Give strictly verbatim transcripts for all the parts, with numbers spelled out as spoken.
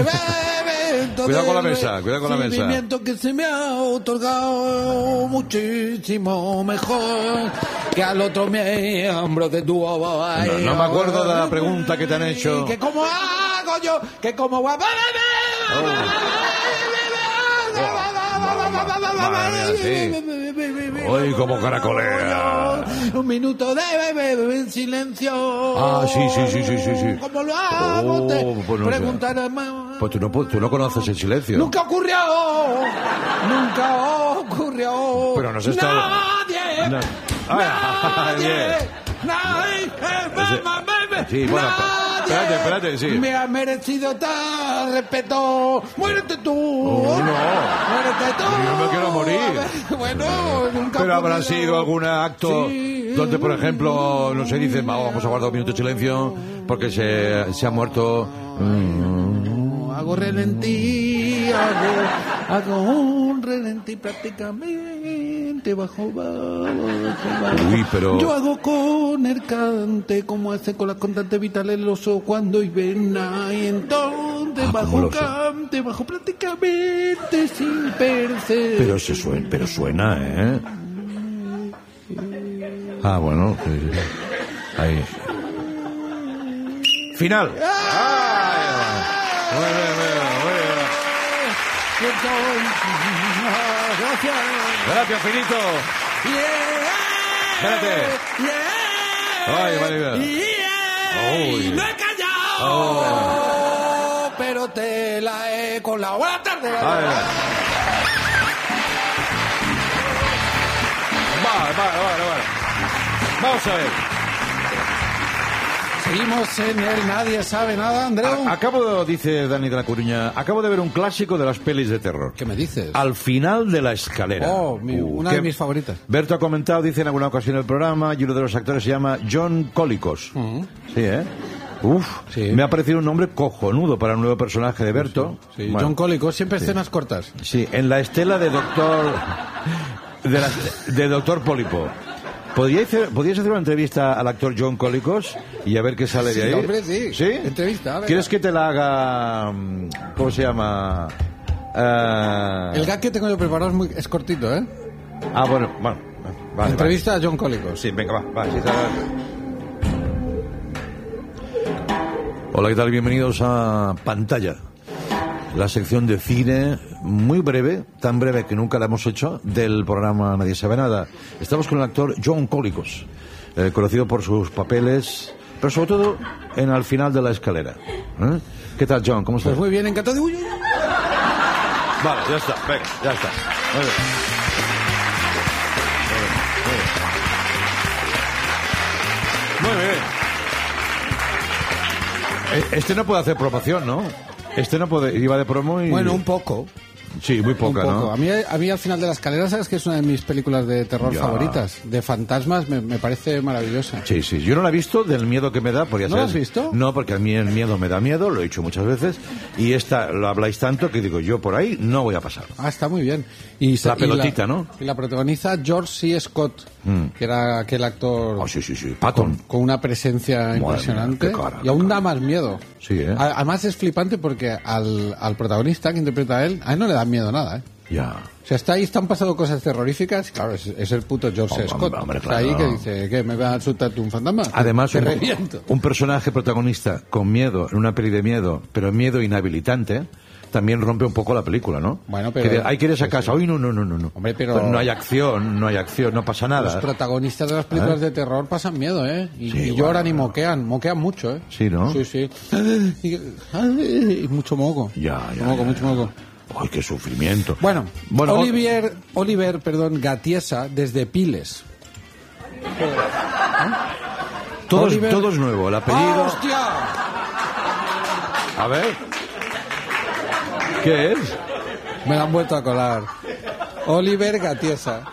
Cuidado con la mesa, cuidado con la mesa. Sentimiento que se me ha otorgado muchísimo mejor que al otro miembro de tu voz. No, no me acuerdo de la pregunta que te han hecho. Que cómo hago yo, que cómo va. Madre mía, sí. Uy, como caracolea. Un minuto de silencio. Ah, sí, sí, sí, sí, sí, sí. ¿Cómo lo hago? Oh, Te pues no sé. preguntaré más. Pues tú no, tú no conoces el silencio. Nunca ocurrió. Nunca ocurrió. Pero nos está... Nadie. No. Nadie. Nadie. Nadie. Sí, bueno, espérate, espérate, sí. Me ha merecido tal respeto. Muérete tú. Oh, no. Muérete tú. Yo me quiero morir. Bueno, nunca. Pero habrá ocurrió. sido algún acto Sí. donde, por ejemplo, no se dice, vamos a guardar un minuto de silencio porque se, se ha muerto. Hago relentí, hago, hago un relentí prácticamente bajo, bajo, bajo. Uy, pero... Yo hago con el cante como hace con las constantes vitales el oso cuando hiberna y entonces Ah, como bajo el oso. cante, bajo prácticamente sin perder. Pero se suena, pero suena, ¿eh? Ah, bueno. Sí. Ahí. Final. ¡Ah! Muy bien, muy bien, muy bien. Gracias. Gracias, Finito. Yeah. Espérate. Yeah. Ay, vale, vale. Yeah. Uy. No he callado. Oh. Pero te la he colado. Buenas tardes. Vale, vale. Vale, vale, vale, vale. Vamos a ver. Seguimos en el Nadie Sabe Nada, Andreu. A- acabo, de, dice Dani de la Coruña, acabo de ver un clásico de las pelis de terror. ¿Qué me dices? Al final de la escalera. Oh, mi- Uh, una que de mis favoritas. Berto ha comentado, dice en alguna ocasión en el programa, y uno de los actores se llama John Colicos. Mm. Sí, ¿eh? Uf, Sí. me ha parecido un nombre cojonudo para un nuevo personaje de Berto. Sí, Bueno, John Cólico, siempre escenas cortas. sí, en la estela de Doctor... De, la- de Doctor Pólipo. ¿Podríais hacer, ¿Podríais hacer una entrevista al actor John Cólicos y a ver qué sale de Sí, ahí? hombre, sí. ¿Sí? Entrevista, venga. ¿Quieres que te la haga... mm, ¿Cómo se llama? Ah, El gag que tengo yo preparado es, muy, es cortito, ¿eh? Ah, bueno, bueno. Vale, Entrevista a John Cólico. vale. Sí, venga, va. va sí, está- Hola, ¿qué tal? Bienvenidos a Pantalla. La sección de cine, muy breve, tan breve que nunca la hemos hecho, del programa Nadie Sabe Nada. Estamos con el actor John Cólicos, eh, conocido por sus papeles, pero sobre todo en Al final de la escalera. ¿Eh? ¿Qué tal, John? ¿Cómo estás? Pues muy bien, encantado de... Uy, uy, uy. Vale, ya está, venga, ya está. Muy bien. Muy bien. Muy bien. Eh, Este no puede hacer promoción, ¿no? Este no puede, iba de promo y... Bueno, un poco. Sí, muy poca, un poco. ¿no? A mí, a mí Al final de la escalera, ¿sabes que es una de mis películas de terror Ya. favoritas? De fantasmas, me, me parece maravillosa. Sí, sí. Yo no la he visto del miedo que me da. Podría ¿No ser- la has visto? No, porque a mí el miedo me da miedo, lo he dicho muchas veces. Y esta lo habláis tanto que digo, yo por ahí no voy a pasar. Ah, está muy bien. Y La pelotita, ¿no? Y la protagoniza George C. Scott, Mm. que era aquel actor Oh, sí, sí, sí. Patton. con una presencia Madre impresionante. mía, qué cara, y aún qué da cara. más miedo. Sí, ¿eh? A- Además es flipante porque al, al protagonista que interpreta a él, a él no le da miedo nada, ¿eh? Ya. O sea, está ahí, están pasando cosas terroríficas y claro, es, es el puto George Hombre, Scott. hombre, Está claro. ahí que dice, ¿qué? ¿Me va a asustar tú un fantasma? Además, Te un, reviento. un personaje protagonista con miedo, en una peli de miedo, pero miedo inhabilitante, también rompe un poco la película, ¿no? Bueno, pero- Que de, hay que ir a esa sí, casa. sí. Uy, no, no, no, no. no. Hombre, pero- No hay acción, no hay acción, no pasa Los nada. protagonistas de las películas ¿Eh? de terror pasan miedo, ¿eh? Y, Sí, y lloran bueno. y moquean, moquean mucho, ¿eh? Sí, ¿no? Sí, sí. Y, y mucho moco. Ya, ya, Mucho moco, ya, mucho ya. moco. Ay, qué sufrimiento. Bueno, Bueno, Oliver, Oliver, perdón, Gatiesa, desde Piles. todo, es, Oliver- todo es nuevo, el apellido... ¡Ah, hostia! A ver. ¿Qué es? Me la han vuelto a colar. Oliver Gatiesa.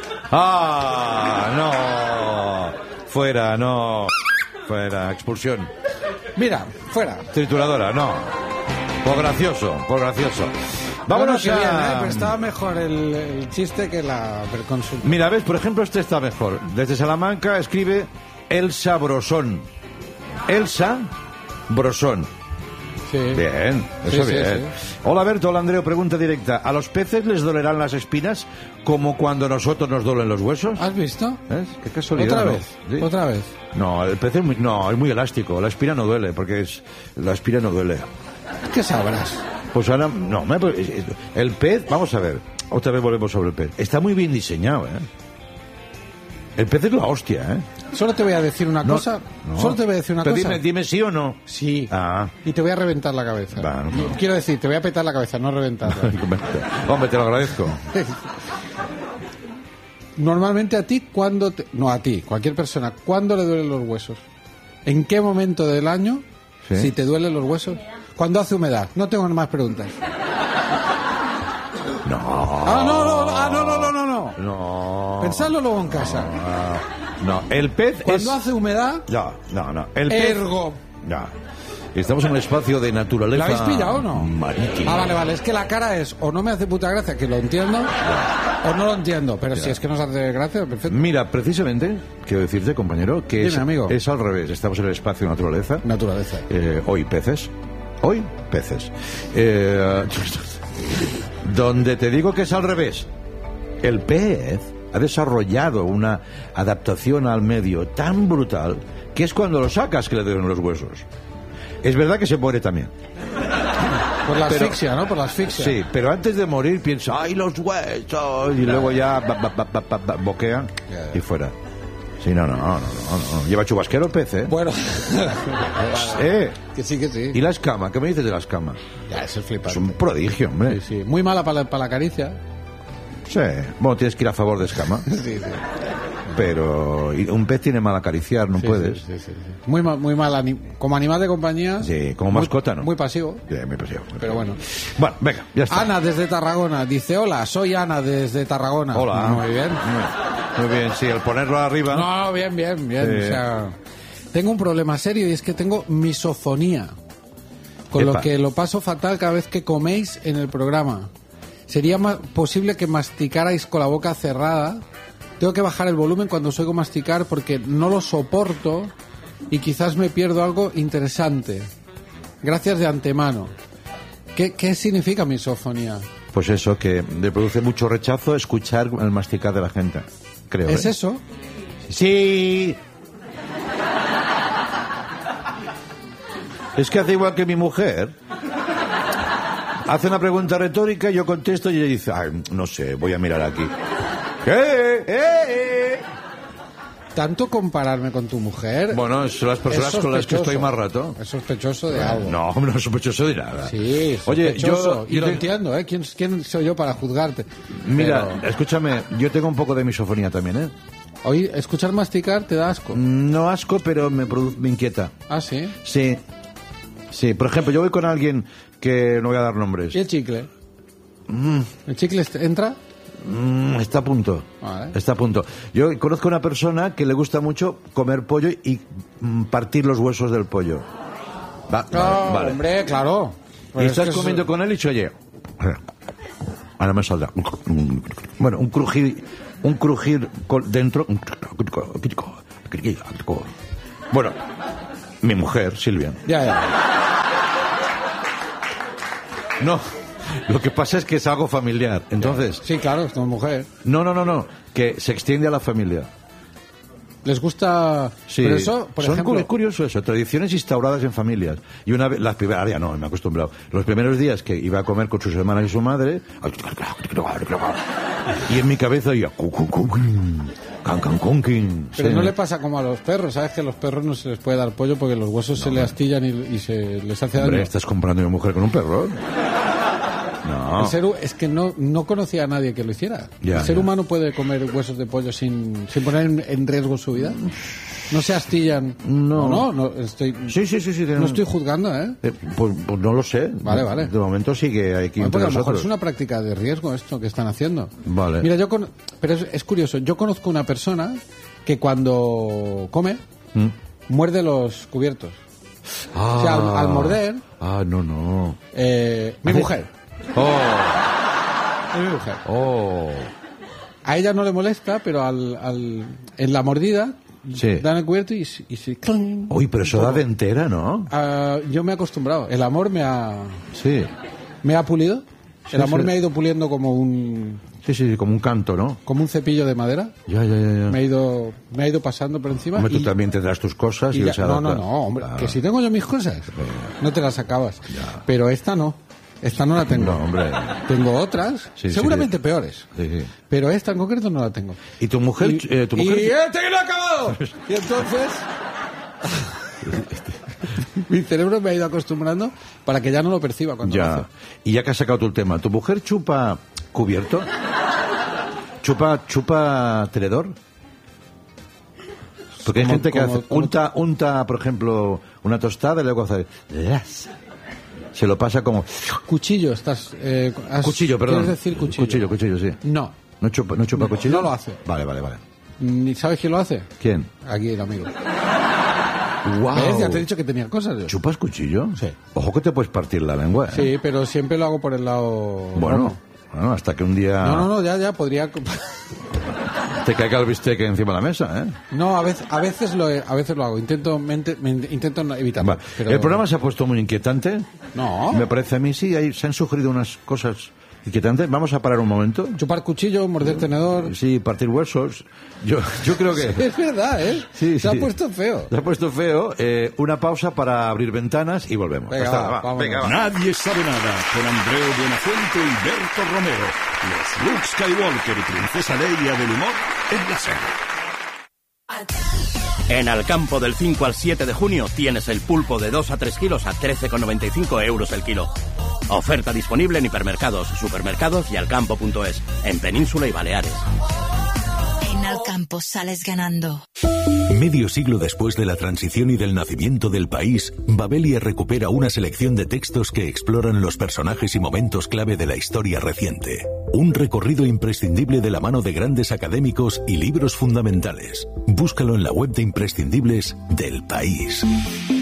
¡Ah! No. Fuera, no. Fuera, expulsión. Mira, fuera. Trituradora, no. Por gracioso, por gracioso. Vámonos Bueno, que bien, a... ¿eh? Pero estaba mejor el, el chiste que la consulta. Mira, ves, por ejemplo, este está mejor. Desde Salamanca escribe Elsa Brosón. Elsa Brosón. Sí. Bien, eso Sí, sí, bien. sí. Hola Berto, hola Andreo, pregunta directa. ¿A los peces les dolerán las espinas como cuando a nosotros nos duelen los huesos? ¿Has visto? ¿Ves? Qué casualidad. ¿Otra ¿no? vez? Sí. ¿Otra vez? No, el pez es muy, no, es muy elástico. La espina no duele, porque es, la espina no duele. ¿Qué sabrás? Pues ahora, no, me- el pez, vamos a ver, otra vez volvemos sobre el pez. Está muy bien diseñado, ¿eh? El pez es la hostia, ¿eh? Solo te voy a decir una No, cosa. no. Solo te voy a decir una Pero cosa. Dime, dime sí o no. Sí. Ah. Y te voy a reventar la cabeza. Va, no, no. Quiero decir, te voy a petar la cabeza, no reventarla. Hombre, te lo agradezco. Normalmente a ti, ¿cuándo te... No, a ti, cualquier persona, ¿cuándo le duelen los huesos? ¿En qué momento del año, Sí. si te duelen los huesos? Cuando hace humedad. No tengo más preguntas. No. Ah, no, no, ah, no, no, no, no, no. No. Pensadlo luego en casa. Ah, no, el pez Cuando es... hace humedad, No, no, no. El pez... ergo. No. Estamos en un espacio de naturaleza... ¿La habéis pillado o no? Marítima. Ah, vale, vale. Es que la cara es o no me hace puta gracia, que lo entiendo, o no lo entiendo. Pero si es que nos hace gracia, perfecto. Mira, precisamente, quiero decirte, compañero, que Dime, es, amigo. es al revés. Estamos en el espacio de naturaleza. Naturaleza. Eh, hoy peces. Hoy peces. Eh, donde te digo que es al revés. El pez ha desarrollado una adaptación al medio tan brutal que es cuando lo sacas que le duelen los huesos. Es verdad que se muere también. Por la Pero- asfixia, ¿no? Por la asfixia. Sí, pero antes de morir piensa, ¡ay, los huesos! Y luego ya ba- ba- ba- ba- ba- ba- boquea y fuera. Sí, no, no, no, no, no, no. Lleva chubasquero el pez, ¿eh? Bueno. Eh, Que sí, que sí. ¿Y la escama? ¿Qué me dices de la escama? Ya, eso es Es flipante. un prodigio, hombre. Sí, sí. Muy mala para la, para la caricia. Sí. Bueno, tienes que ir a favor de escama, Sí, sí. pero y un pez tiene mal acariciar, no Sí, puedes. sí, sí, sí. Muy mal, muy mal. ani- Como animal de compañía. Sí, como muy- mascota, ¿no? Muy pasivo. Bien, me pareció. Pero bueno. Bueno, venga, ya está. Ana desde Tarragona dice: hola, soy Ana desde Tarragona. Hola. Muy bien. Muy bien, sí, el ponerlo arriba. No, bien, bien, bien. Sí. O sea, tengo un problema serio y es que tengo misofonía. Con Epa. lo que lo paso fatal cada vez que coméis en el programa. Sería ma- posible que masticarais con la boca cerrada. Tengo que bajar el volumen cuando os oigo masticar porque no lo soporto y quizás me pierdo algo interesante. Gracias de antemano. ¿Qué, qué significa misofonía? Pues eso, que le produce mucho rechazo escuchar el masticar de la gente, creo. ¿Es ¿eh? eso? Sí. Es que hace igual que mi mujer. Hace una pregunta retórica, yo contesto y ella dice, ay, no sé, voy a mirar aquí. ¿Qué? ¿Eh? ¿Tanto compararme con tu mujer? Bueno, son las personas Es con las que sospechoso. estoy más rato. Es sospechoso de algo. No, no es sospechoso de nada. Sí, Oye, sospechoso. yo... Y lo te- entiendo, ¿eh? ¿Quién, quién soy yo para juzgarte? Mira, Pero, escúchame, yo tengo un poco de misofonía también, ¿eh? oí, escuchar masticar te da asco. No asco, pero me, produ- me inquieta. Ah, sí. Sí. Sí, por ejemplo, yo voy con alguien que no voy a dar nombres. ¿Y el chicle? ¿El chicle est- entra? Mm, está a punto. Vale. Está a punto. Yo conozco una persona que le gusta mucho comer pollo y mm, partir los huesos del pollo. Va, No, vale, vale. hombre, claro. Y Pues es estás que eso- comiendo con él y dice, oye, ahora me saldrá. Bueno, un crujir, un crujir con- dentro. Bueno, mi mujer, Silvia. Ya, ya. No, lo que pasa es que es algo familiar. Entonces, Sí, claro, es tu mujer. no, no, no, no, que se extiende a la familia. ¿Les gusta...? Sí, Pero eso, por son ejemplo... cu- curioso eso, tradiciones instauradas en familias. Y una vez, las primeras, ahora ya no, me he acostumbrado. Los primeros días que iba a comer con sus hermanas y su madre, y en mi cabeza oía, cu, cu, cu, can, can, con, kin. Pero Sí. no le pasa como a los perros, ¿sabes? Que a los perros no se les puede dar pollo porque los huesos se le astillan y, y se les hace Hombre, daño. ¿estás comprando a mi mujer con un perro? No. El ser hu- es que no, no conocía a nadie que lo hiciera. Ya, ¿El ser ya. humano puede comer huesos de pollo sin, sin poner en, en riesgo su vida? ¿No se astillan? No. no, no, estoy, Sí, sí, sí, sí. no estoy juzgando, ¿eh? Eh, pues, pues no lo sé. Vale, vale. De momento sigue aquí Bueno, entre porque a lo mejor nosotros. es una práctica de riesgo esto que están haciendo. Vale. Mira, yo con... pero es, es curioso, yo conozco una persona que cuando come ¿Mm? muerde los cubiertos. Ah. O sea, al, al morder, Ah, no, no. eh, mi Hace- mujer, Oh, es mi mujer. oh. A ella no le molesta, pero al, al, en la mordida Sí. Dan el cubierto y, y se... ¡cling! Uy, pero eso da de entera, ¿no? Uh, yo me he acostumbrado. El amor me ha... Sí. Me ha pulido. Sí, el amor sí. me ha ido puliendo como un... Sí, sí, como un canto, ¿no? Como un cepillo de madera. Ya, ya, ya. ya. Me ha ido, me ha ido pasando por encima. Hombre, tú y, también tendrás tus cosas y, y él ya, se no, adapta. no, no, hombre. Claro. Que si tengo yo mis cosas, no te las acabas. Ya. Pero esta no. Esta no la tengo. No, hombre. Tengo otras, Sí, seguramente sí. peores. Sí, sí. Pero esta en concreto no la tengo. ¿Y tu mujer? Y, eh, tu mujer... y este que no ha acabado. Y entonces... mi cerebro me ha ido acostumbrando para que ya no lo perciba cuando lo Ya. hace. Y ya que has sacado tú el tema, ¿tu mujer chupa cubierto? ¿Chupa, chupa tenedor? Porque hay Como- gente que como- hace, como- unta, unta, por ejemplo, una tostada y luego hace... Se lo pasa como... Cuchillo, estás... eh, has- Cuchillo, perdón. ¿Quieres decir cuchillo? Cuchillo, cuchillo, sí. No. ¿No chupa, no chupa No, cuchillo? no lo hace. Vale, vale, vale. Ni ¿Sabes quién lo hace? ¿Quién? Aquí el amigo. Wow. ¿Ves? Ya te he dicho que tenía cosas yo. ¿Chupas cuchillo? Sí. Ojo que te puedes partir la lengua, ¿eh? Sí, pero siempre lo hago por el lado... Bueno, bueno, hasta que un día No, no, no, ya, ya, podría... te caiga el bistec encima de la mesa, ¿eh? No, a veces, a veces lo, he- a veces lo hago. Intento, mente- me- intento no evitarlo. Va. pero- El programa se ha puesto muy inquietante. No. Me parece a mí, sí, hay- se han sugerido unas cosas inquietantes. Vamos a parar un momento. Chupar cuchillo, morder tenedor... Sí, partir huesos. Yo, yo creo que... Es verdad, ¿eh? Sí, Se sí. ha puesto feo. Se ha puesto feo. Eh, una pausa para abrir ventanas y volvemos. Venga, Hasta va, ahora, va. vámonos. Venga, va. Nadie sabe nada, con Andreu Buenafuente y Berto Romero. Los Luke Skywalker y Princesa Leia del humor en la serie. En Alcampo del cinco al siete de junio tienes el pulpo de dos a tres kilos a trece con noventa y cinco euros el kilo. Oferta disponible en hipermercados, supermercados y alcampo punto es, en Península y Baleares. En Alcampo sales ganando. Medio siglo después de la transición y del nacimiento del país, Babelia recupera una selección de textos que exploran los personajes y momentos clave de la historia reciente. Un recorrido imprescindible de la mano de grandes académicos y libros fundamentales. Búscalo en la web de imprescindibles del País.